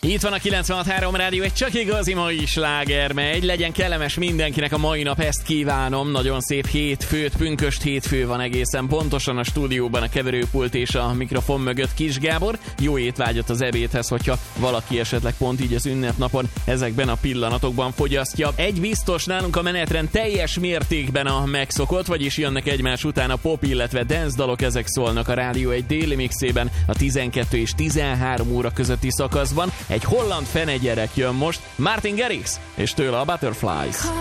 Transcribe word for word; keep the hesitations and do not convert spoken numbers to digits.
Itt van a kilencvenhat három rádió, egy csak igazi mai sláger megy. Legyen kellemes mindenkinek a mai nap, ezt kívánom. Nagyon szép hétfőt, pünkösd hétfő van egészen pontosan a stúdióban, a keverőpult és a mikrofon mögött Kis Gábor. Jó étvágyat az ebédhez, hogyha valaki esetleg pont így az ünnepnapon ezekben a pillanatokban fogyasztja. Egy biztos, nálunk a menetrend teljes mértékben a megszokott, vagyis jönnek egymás után a pop, illetve dance dalok, ezek szólnak a rádió egy déli mixében a tizenkettő és tizenhárom óra közötti szakaszban. Egy holland fenegyerek jön most, Martin Garrix, és tőle a Butterflies.